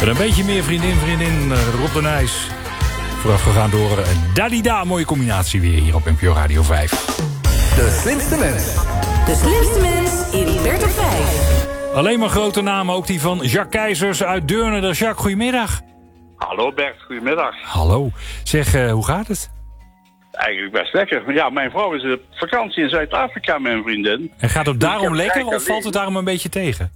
Met een beetje meer vriendin, Rob de Nijs. Voorafgegaan door Dalida. Mooie combinatie weer hier op NPO Radio 5. De slimste mens. De slimste mens in Bert op 5. Alleen maar grote namen, ook die van Jacques Keizers uit Deurne. Jacques, goedemiddag. Hallo Bert, goedemiddag. Hallo. Zeg, hoe gaat het? Eigenlijk best lekker. Ja, mijn vrouw is op vakantie in Zuid-Afrika met een vriendin. En gaat het daarom Dus lekker of valt het daarom een beetje tegen?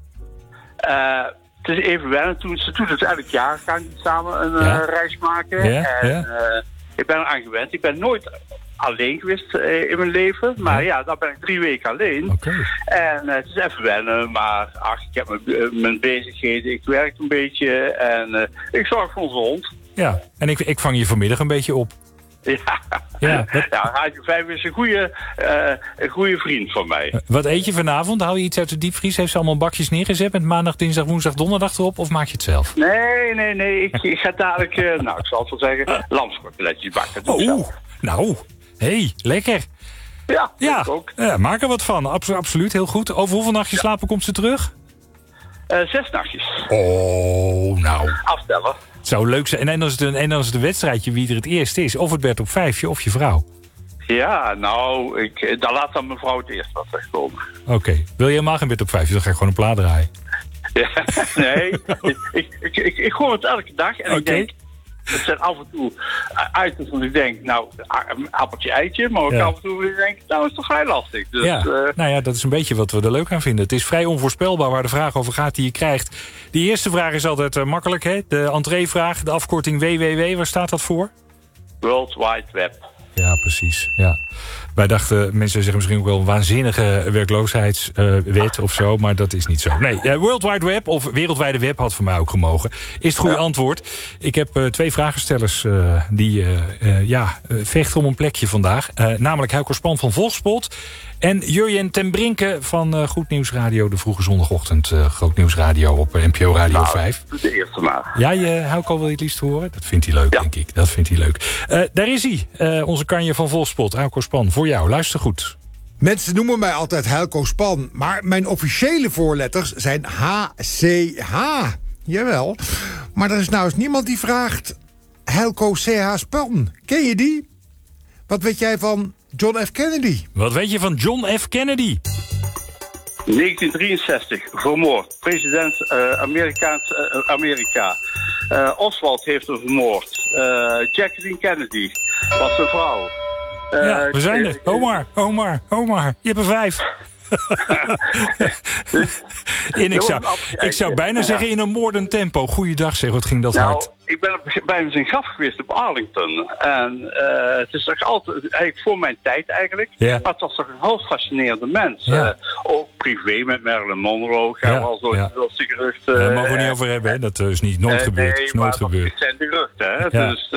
Het is even wennen. Ze doet het elk jaar, gaan we samen een reis maken. Ja, ik ben eraan gewend. Ik ben nooit alleen geweest in mijn leven. Maar ja, dan ben ik 3 weken alleen. Okay. En het is even wennen. Maar ik heb mijn bezigheden. Ik werk een beetje. En ik zorg voor onze hond. Ja, en ik vang je vanmiddag een beetje op. Ja, Radio 5 is een goede vriend van mij. Wat eet je vanavond? Haal je iets uit de diepvries? Heeft ze allemaal bakjes neergezet met maandag, dinsdag, woensdag, donderdag erop? Of maak je het zelf? Nee. Ik ga dadelijk, ik zal het wel zeggen, lamscoteletjes bakken. Lekker. Ja, ook. Ja, maak er wat van. Absoluut, heel goed. Over hoeveel nachtjes slapen komt ze terug? 6 nachtjes. Oh, nou. Afstellen. Het zou leuk zijn. En dan is het een wedstrijdje wie er het eerste is. Of het Bert op 5 of je vrouw. Ja, nou, dan laat dan mevrouw het eerst wat wegkomen. Oké. Wil je helemaal geen Bert op 5? Dan ga ik gewoon een plaat draaien. Ja, nee. ik hoor het elke dag en ik denk... Het zijn af en toe items van ik denk, nou, een appeltje eitje. Maar ook af en toe ik denk, nou, is toch vrij lastig. Dus, nou ja, dat is een beetje wat we er leuk aan vinden. Het is vrij onvoorspelbaar waar de vraag over gaat die je krijgt. Die eerste vraag is altijd makkelijk, hè? De entreevraag, de afkorting WWW, waar staat dat voor? World Wide Web. Ja, precies. Ja. Wij dachten, mensen zeggen misschien ook wel een waanzinnige werkloosheidswet of zo, maar dat is niet zo. Nee, World Wide Web of Wereldwijde Web had voor mij ook gemogen. Is het goede antwoord. Ik heb 2 vragenstellers die vechten om een plekje vandaag. Namelijk Helco Span van Volkspot en Jurjen ten Brinke van Goed Nieuws Radio, de vroege zondagochtend Groot Nieuws Radio op NPO Radio 5. De eerste maar. Ja, Helco wil je het liefst horen? Dat vindt hij leuk, denk ik. Dat vindt hij leuk. Daar is hij, onze Kanje van Volkspot, Helco Span. Voor jou, luister goed. Mensen noemen mij altijd Helco Span, maar mijn officiële voorletters zijn HCH. Jawel. Maar er is nou eens niemand die vraagt Helco CH Span. Ken je die? Wat weet jij van John F. Kennedy? Wat weet je van John F. Kennedy? 1963, vermoord. President Amerika. Oswald heeft hem vermoord. Jacqueline Kennedy was zijn vrouw. We zijn er. Omar. Je hebt er 5. Ik zou bijna zeggen in een moordend tempo. Goeiedag zeg, wat ging dat hard. Ik ben bij zijn graf geweest op Arlington. En het is toch altijd, eigenlijk voor mijn tijd eigenlijk. Maar het was toch een heel fascinerende mens. Ook privé met Marilyn Monroe. Gaan we al zo'n geruchten. Daar mogen we niet over hebben, hè? Dat is nooit gebeurd. Nee, is nooit gebeurd. Het zijn de geruchten, hè? Dus,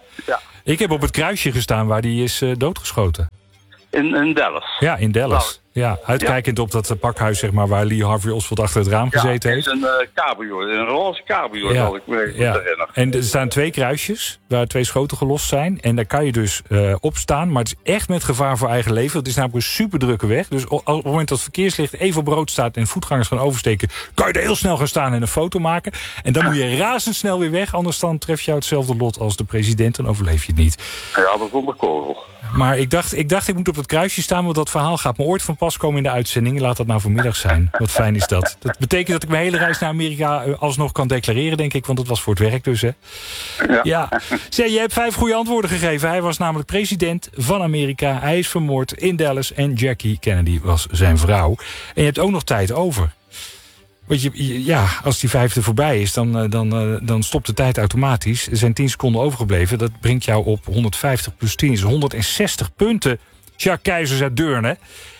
Ik heb op het kruisje gestaan waar die is doodgeschoten. In Dallas. Ja, in Dallas. Ja, uitkijkend op dat pakhuis, zeg maar, waar Lee Harvey Oswald achter het raam gezeten heeft. Het is een cabrio, een roze cabrio, zal ik me herinneren. En er staan 2 kruisjes, waar 2 schoten gelost zijn. En daar kan je dus op staan, maar het is echt met gevaar voor eigen leven. Het is namelijk een superdrukke weg. Dus op het moment dat het verkeerslicht even op rood staat en voetgangers gaan oversteken, kan je er heel snel gaan staan en een foto maken. En dan moet je razendsnel weer weg, anders dan tref je hetzelfde lot als de president en overleef je het niet. Ja, dat is onder kogel. Maar ik dacht, ik moet op het kruisje staan, want dat verhaal gaat me ooit van pas komen in de uitzending. Laat dat nou vanmiddag zijn. Wat fijn is dat. Dat betekent dat ik mijn hele reis naar Amerika alsnog kan declareren, denk ik. Want dat was voor het werk dus, hè. Ja. Zeg, je hebt 5 goede antwoorden gegeven. Hij was namelijk president van Amerika. Hij is vermoord in Dallas en Jackie Kennedy was zijn vrouw. En je hebt ook nog tijd over. Want als die 5e voorbij is, dan stopt de tijd automatisch. Er zijn 10 seconden overgebleven. Dat brengt jou op 150 plus 10 is 160 punten. Jacques Keizers uit Deurne.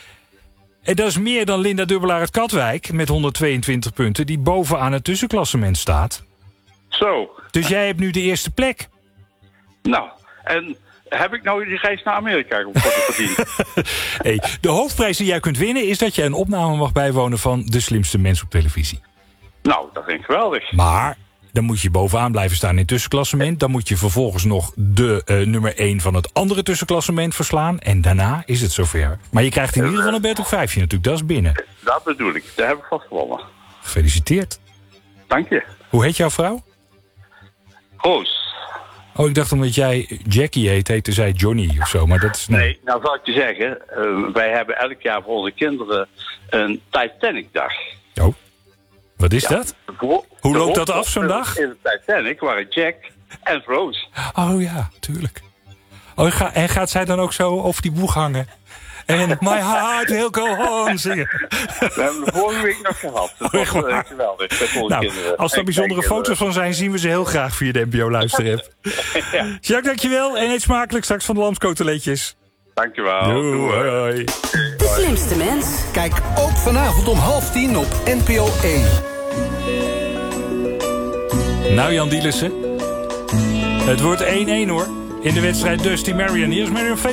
En dat is meer dan Linda Dubbelaar uit Katwijk met 122 punten, die bovenaan het tussenklassement staat. Zo. Dus jij hebt nu de eerste plek. Nou, en heb ik nou die reis naar Amerika verdiend? De hoofdprijs die jij kunt winnen is dat je een opname mag bijwonen van De Slimste Mens op televisie. Nou, dat vind ik geweldig. Maar dan moet je bovenaan blijven staan in het tussenklassement. Dan moet je vervolgens nog de nummer 1 van het andere tussenklassement verslaan. En daarna is het zover. Maar je krijgt in ieder geval een Bert op 5 natuurlijk. Dat is binnen. Dat bedoel ik. Daar heb ik vast gewonnen. Gefeliciteerd. Dank je. Hoe heet jouw vrouw? Roos. Oh, ik dacht omdat jij Jackie heette zij Johnny of zo, maar dat is... Nee, nou zal ik je zeggen, wij hebben elk jaar voor onze kinderen een Titanic-dag. Oh, wat is dat? Hoe loopt dat af, zo'n dag? In de Titanic waren Jack en Rose. Oh ja, tuurlijk. Oh, en gaat zij dan ook zo over die boeg hangen? En My Heart Will Go On zingen. We hebben de vorige week nog gehad. Dat was geweldig. Met onze kinderen. Als er bijzondere foto's van zijn, zien we ze heel graag via de NPO-luisterapp. Ja. Jacques, dankjewel. En eet smakelijk straks van de lamscoteletjes. Dankjewel. Doei. Hoi. De slimste mens. Kijk ook vanavond om 9:30 op NPO 1. Nou, Jan Dielissen. Het wordt 1-1 hoor. In de wedstrijd Dusty Marion. Hier is Marion Faithfull.